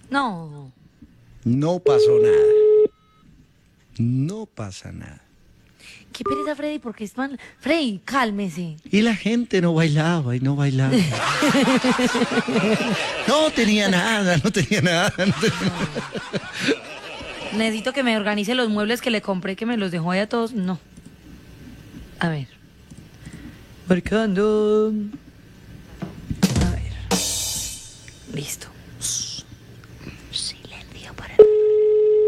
No. No pasó nada. No pasa nada. Qué pereza, Freddy, porque es mal. Freddy, cálmese. Y la gente no bailaba y no bailaba. No tenía nada, no tenía nada. No tenía... Necesito que me organice los muebles que le compré, que me los dejó ahí a todos. No. A ver. Marcando. A ver. Listo.